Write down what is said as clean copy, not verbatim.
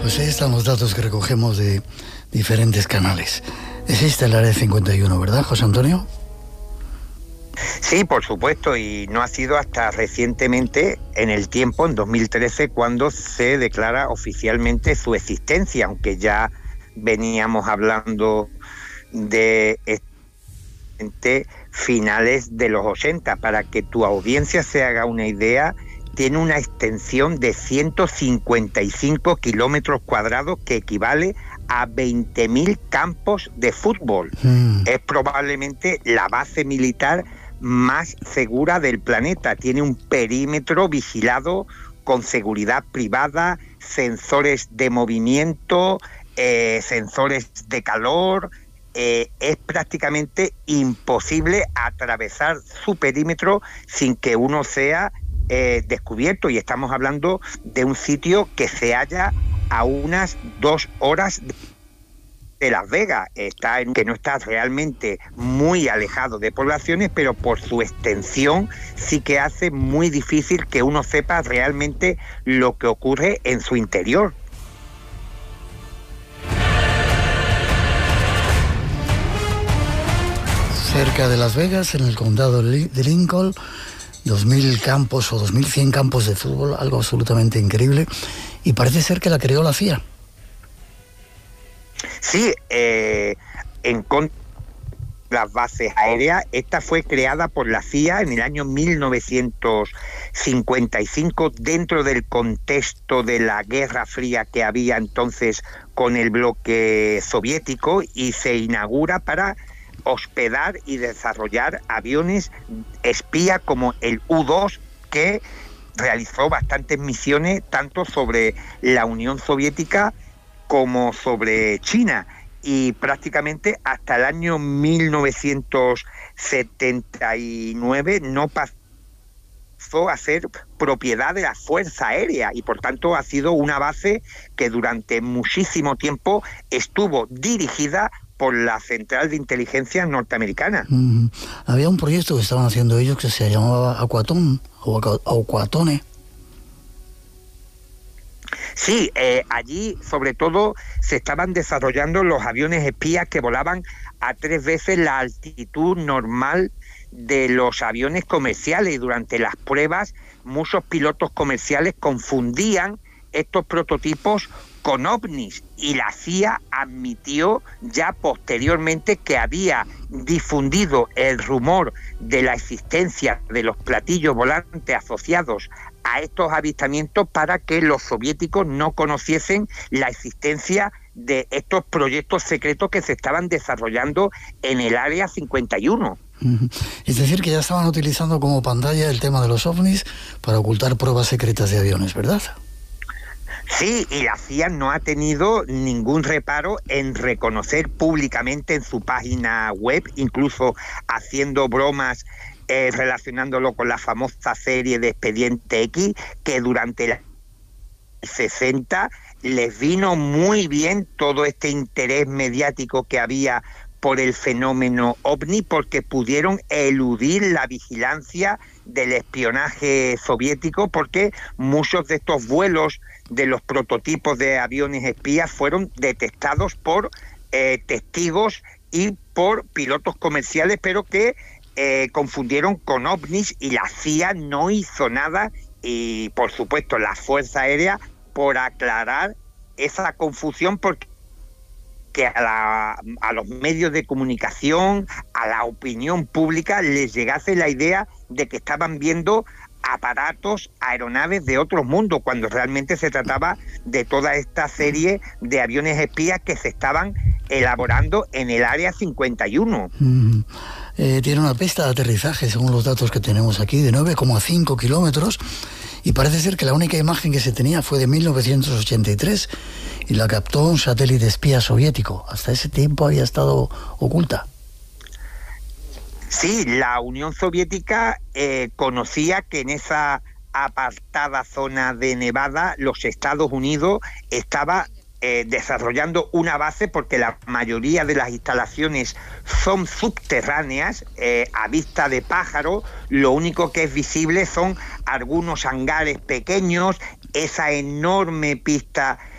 Pues ahí están los datos que recogemos de diferentes canales. Existe el Área 51, ¿verdad, José Antonio? Sí, por supuesto, y no ha sido hasta recientemente, en el tiempo, en 2013, cuando se declara oficialmente su existencia, aunque ya veníamos hablando de finales de los 80. Para que tu audiencia se haga una idea, tiene una extensión de 155 kilómetros cuadrados, que equivale a 20.000 campos de fútbol. Es probablemente la base militar más segura del planeta. Tiene un perímetro vigilado con seguridad privada, sensores de movimiento, sensores de calor. Es prácticamente imposible atravesar su perímetro sin que uno sea descubierto, y estamos hablando de un sitio que se halla a unas 2 horas de Las Vegas. Que no está realmente muy alejado de poblaciones, pero por su extensión sí que hace muy difícil que uno sepa realmente lo que ocurre en su interior. Cerca de Las Vegas, en el condado de Lincoln, 2.000 campos o 2.100 campos de fútbol, algo absolutamente increíble, y parece ser que la creó la CIA. Sí, en contra de las bases aéreas. Esta fue creada por la CIA en el año 1955, dentro del contexto de la Guerra Fría que había entonces con el bloque soviético, y se inaugura para hospedar y desarrollar aviones espía como el U-2, que realizó bastantes misiones tanto sobre la Unión Soviética como sobre China, y prácticamente hasta el año 1979 no pasó a ser propiedad de la Fuerza Aérea, y por tanto ha sido una base que durante muchísimo tiempo estuvo dirigida por la Central de Inteligencia norteamericana. Había un proyecto que estaban haciendo ellos que se llamaba Aquatone o Aquatone. Sí, allí sobre todo se estaban desarrollando los aviones espías que volaban a 3 veces la altitud normal de los aviones comerciales, y durante las pruebas muchos pilotos comerciales confundían estos prototipos con ovnis, y la CIA admitió ya posteriormente que había difundido el rumor de la existencia de los platillos volantes asociados a estos avistamientos para que los soviéticos no conociesen la existencia de estos proyectos secretos que se estaban desarrollando en el Área 51. Es decir, que ya estaban utilizando como pantalla el tema de los ovnis para ocultar pruebas secretas de aviones, ¿verdad? Sí, y la CIA no ha tenido ningún reparo en reconocer públicamente en su página web, incluso haciendo bromas relacionándolo con la famosa serie de Expediente X, que durante los 60 les vino muy bien todo este interés mediático que había por el fenómeno ovni, porque pudieron eludir la vigilancia del espionaje soviético, porque muchos de estos vuelos de los prototipos de aviones espías fueron detectados por testigos y por pilotos comerciales, pero que confundieron con ovnis, y la CIA no hizo nada, y por supuesto la Fuerza Aérea, por aclarar esa confusión, porque a los medios de comunicación, a la opinión pública, les llegase la idea de que estaban viendo aparatos, aeronaves de otros mundos, cuando realmente se trataba de toda esta serie de aviones espías que se estaban elaborando en el Área 51. Tiene una pista de aterrizaje, según los datos que tenemos aquí, de 9,5 kilómetros, y parece ser que la única imagen que se tenía fue de 1983 y la captó un satélite espía soviético. Hasta ese tiempo había estado oculta. Sí, la Unión Soviética conocía que en esa apartada zona de Nevada los Estados Unidos estaba desarrollando una base, porque la mayoría de las instalaciones son subterráneas, a vista de pájaro. Lo único que es visible son algunos hangares pequeños, esa enorme pista